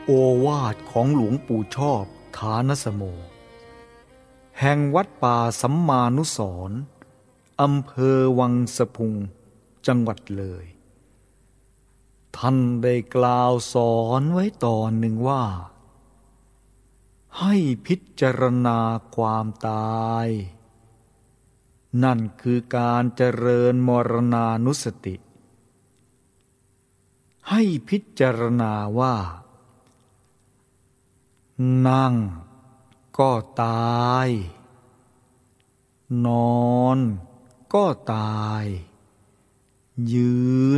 โอวาทของหลวงปู่ชอบฐานสโมแห่งวัดป่าสัมมานุสรณ์อำเภอวังสะพุงจังหวัดเลยท่านได้กล่าวสอนไว้ตอนหนึ่งว่าให้พิจารณาความตายนั่นคือการเจริญมรณานุสติให้พิจารณาว่านั่งก็ตายนอนก็ตายยื